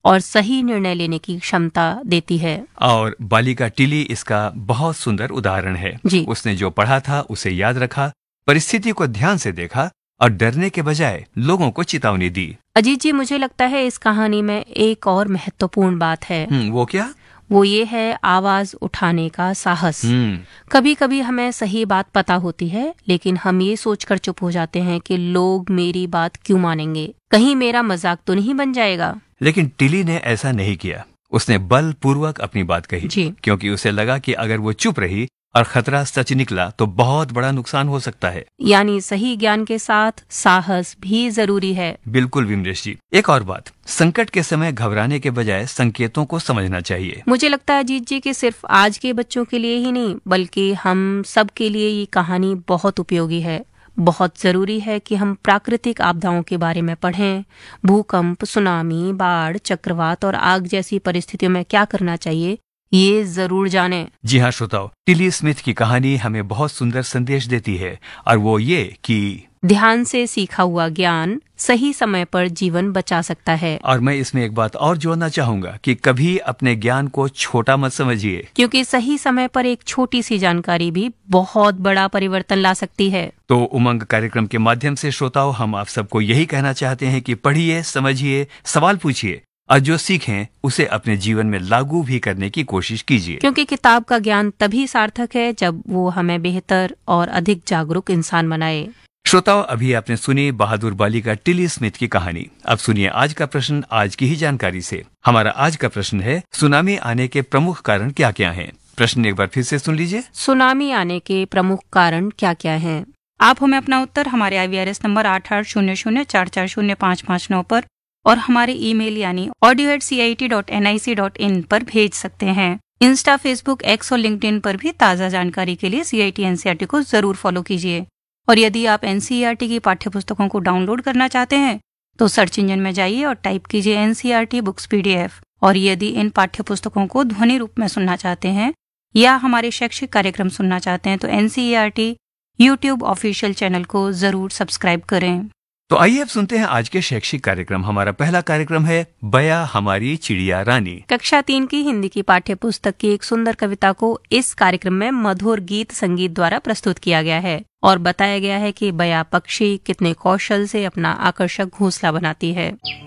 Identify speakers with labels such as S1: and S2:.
S1: और सही निर्णय लेने की क्षमता देती है।
S2: और बालिका टिली इसका बहुत सुंदर उदाहरण है।
S1: जी।
S2: उसने जो पढ़ा था उसे याद रखा, परिस्थिति को ध्यान से देखा और डरने के बजाय लोगों को चेतावनी दी।
S1: अजीत जी, मुझे लगता है इस कहानी में एक और महत्वपूर्ण बात है।
S2: वो क्या?
S1: वो ये है आवाज उठाने का साहस। कभी कभी हमें सही बात पता होती है, लेकिन हम ये सोचकर चुप हो जाते हैं कि लोग मेरी बात क्यों मानेंगे, कहीं मेरा मजाक तो नहीं बन जाएगा।
S2: लेकिन टिली ने ऐसा नहीं किया। उसने बलपूर्वक अपनी बात कही
S1: जी।
S2: क्योंकि उसे लगा कि अगर वो चुप रही और खतरा सच निकला तो बहुत बड़ा नुकसान हो सकता है।
S1: यानी सही ज्ञान के साथ साहस भी जरूरी है।
S2: बिल्कुल विमलेश जी। एक और बात, संकट के समय घबराने के बजाय संकेतों को समझना चाहिए।
S1: मुझे लगता है अजीत जी कि सिर्फ आज के बच्चों के लिए ही नहीं, बल्कि हम सब के लिए ये कहानी बहुत उपयोगी है। बहुत जरूरी है कि हम प्राकृतिक आपदाओं के बारे में पढ़ें। भूकंप, सुनामी, बाढ़, चक्रवात और आग जैसी परिस्थितियों में क्या करना चाहिए, ये जरूर जानें।
S2: जी हाँ श्रोताओ, टिली स्मिथ की कहानी हमें बहुत सुंदर संदेश देती है, और वो ये कि
S1: ध्यान से सीखा हुआ ज्ञान सही समय पर जीवन बचा सकता है।
S2: और मैं इसमें एक बात और जोड़ना चाहूंगा कि कभी अपने ज्ञान को छोटा मत समझिए,
S1: क्योंकि सही समय पर एक छोटी सी जानकारी भी बहुत बड़ा परिवर्तन ला सकती है।
S2: तो उमंग कार्यक्रम के माध्यम से श्रोताओं, हम आप सबको यही कहना चाहते हैं कि पढ़िए, समझिए, सवाल पूछिए और जो सीखें उसे अपने जीवन में लागू भी करने की कोशिश कीजिए।
S1: क्योंकि किताब का ज्ञान तभी सार्थक है जब वो हमें बेहतर और अधिक जागरूक इंसान बनाए।
S2: श्रोताओं, अभी आपने सुनी बहादुर बालिका टिली स्मिथ की कहानी। अब सुनिए आज का प्रश्न आज की ही जानकारी से। हमारा आज का प्रश्न है, सुनामी आने के प्रमुख कारण क्या क्या हैं? प्रश्न एक बार फिर से सुन लीजिए।
S1: सुनामी आने के प्रमुख कारण क्या क्या हैं?
S3: आप हमें अपना उत्तर हमारे IVRS नंबर 8800440559 पर और हमारे ईमेल यानी audio@cit.nic.in पर भेज सकते हैं। इंस्टा, फेसबुक, एक्स और लिंक्डइन पर भी ताज़ा जानकारी के लिए CIT NCERT को जरूर फॉलो कीजिए। और यदि आप NCERT की पाठ्यपुस्तकों को डाउनलोड करना चाहते हैं तो सर्च इंजन में जाइए और टाइप कीजिए NCERT बुक्स PDF। और यदि इन पाठ्यपुस्तकों को ध्वनि रूप में सुनना चाहते हैं या हमारे शैक्षिक कार्यक्रम सुनना चाहते हैं तो NCERT YouTube ऑफिशियल चैनल को जरूर सब्सक्राइब करें।
S2: तो आइए अब सुनते हैं आज के शैक्षिक कार्यक्रम। हमारा पहला कार्यक्रम है बया हमारी चिड़िया रानी।
S1: कक्षा 3 की हिंदी की पाठ्य पुस्तक की एक सुंदर कविता को इस कार्यक्रम में मधुर गीत संगीत द्वारा प्रस्तुत किया गया है और बताया गया है कि बया पक्षी कितने कौशल से अपना आकर्षक घोंसला बनाती है।